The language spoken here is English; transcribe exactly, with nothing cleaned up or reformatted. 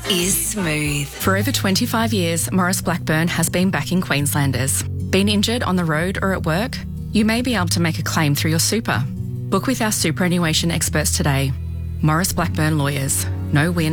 is smooth. For over twenty-five years, Morris Blackburn has been backing Queenslanders. Been injured on the road or at work? You may be able to make a claim through your super. Book with our superannuation experts today. Morris Blackburn Lawyers. No win.